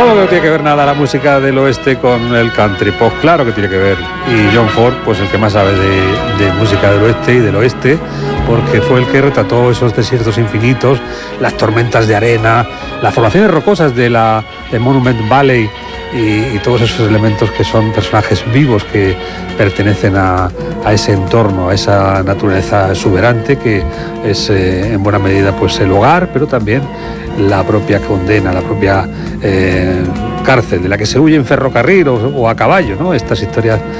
¿Cómo que no tiene que ver nada la música del oeste con el country? Pues claro que tiene que ver. Y John Ford, pues el que más sabe de música del oeste y del oeste, porque fue el que retrató esos desiertos infinitos, las tormentas de arena, las formaciones rocosas de Monument Valley y todos esos elementos que son personajes vivos que pertenecen a ese entorno, a esa naturaleza exuberante que es en buena medida pues el hogar, pero también la propia condena, la propia cárcel de la que se huye en ferrocarril o a caballo, ¿no? Estas historias